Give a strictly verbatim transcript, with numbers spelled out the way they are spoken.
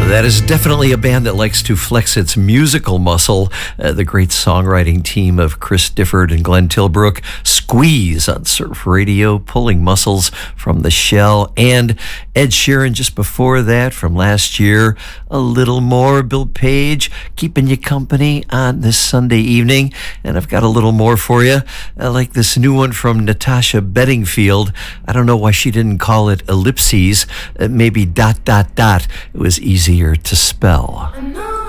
That is definitely a band that likes to flex its musical muscle. Uh, the great songwriting team of Chris Difford and Glenn Tilbrook, Squeeze on Surf Radio, pulling muscles from The Shell, and Ed Sheeran just before that from last year, A Little More, Bill Page, keeping you company on this Sunday evening. And I've got a little more for you. I like this new one from Natasha Bedingfield. I don't know why she didn't call it ellipses, uh, maybe dot, dot, dot. It was easier to spell.